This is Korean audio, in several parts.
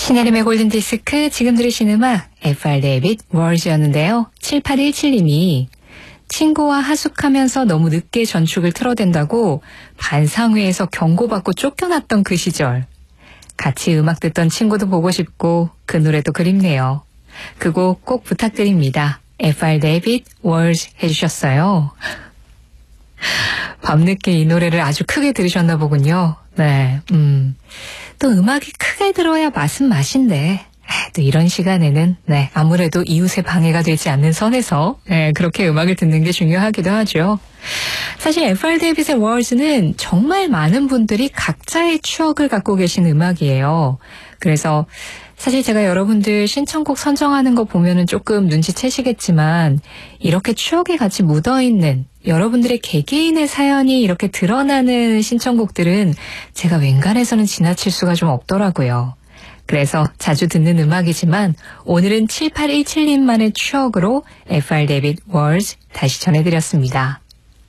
신혜림의 골든디스크, 지금 들으신 음악 FR 데이빗 월즈였는데요. 7817님이 친구와 하숙하면서 너무 늦게 전축을 틀어댄다고 반상회에서 경고받고 쫓겨났던 그 시절. 같이 음악 듣던 친구도 보고 싶고 그 노래도 그립네요. 그 곡 꼭 부탁드립니다. FR 데이빗 월즈 해주셨어요. 밤늦게 이 노래를 아주 크게 들으셨나 보군요. 네, 또 음악이 크게 들어야 맛은 맛인데 또 이런 시간에는 아무래도 이웃의 방해가 되지 않는 선에서 그렇게 음악을 듣는 게 중요하기도 하죠. 사실 FR 데이빗의 월즈는 정말 많은 분들이 각자의 추억을 갖고 계신 음악이에요. 그래서 사실 제가 여러분들 신청곡 선정하는 거 보면은 조금 눈치채시겠지만 이렇게 추억이 같이 묻어있는 여러분들의 개개인의 사연이 이렇게 드러나는 신청곡들은 제가 웬간해서는 지나칠 수가 좀 없더라고요. 그래서 자주 듣는 음악이지만 오늘은 7817님만의 추억으로 FR 데이빗 월즈 다시 전해드렸습니다.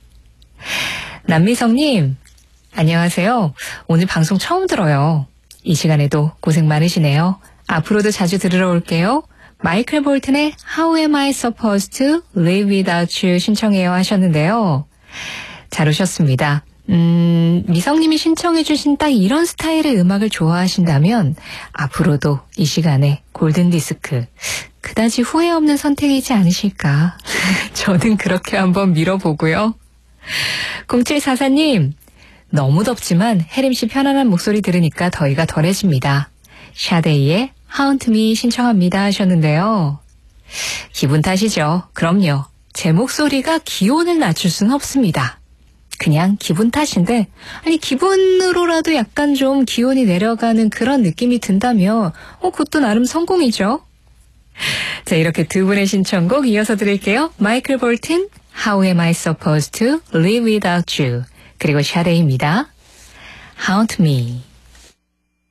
남미성님, 안녕하세요. 오늘 방송 처음 들어요. 이 시간에도 고생 많으시네요. 앞으로도 자주 들으러 올게요. 마이클 볼튼의 How am I supposed to live without you 신청해요 하셨는데요. 잘 오셨습니다. 미성님이 신청해 주신 딱 이런 스타일의 음악을 좋아하신다면 앞으로도 이 시간에 골든디스크 그다지 후회 없는 선택이지 않으실까. 저는 그렇게 한번 밀어보고요. 0744님, 너무 덥지만 혜림씨 편안한 목소리 들으니까 더위가 덜해집니다. 샤데이의 Haunt Me 신청합니다 하셨는데요. 기분 탓이죠. 그럼요. 제 목소리가 기온을 낮출 수는 없습니다. 그냥 기분 탓인데, 아니 기분으로라도 약간 좀 기온이 내려가는 그런 느낌이 든다면 그것도 나름 성공이죠. 자, 이렇게 두 분의 신청곡 이어서 드릴게요. 마이클 볼튼, How am I supposed to live without you? 그리고 샤데이입니다. Haunt Me.